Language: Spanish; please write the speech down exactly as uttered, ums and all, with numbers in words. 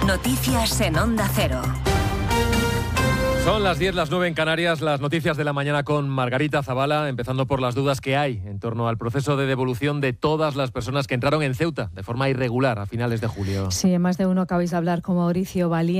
Noticias en Onda Cero. Son las diez, las nueve en Canarias, las noticias de la mañana con Margarita Zavala, empezando por las dudas que hay en torno al proceso de devolución de todas las personas que entraron en Ceuta de forma irregular a finales de julio. Sí, más de uno acabáis de hablar con Mauricio Valiente.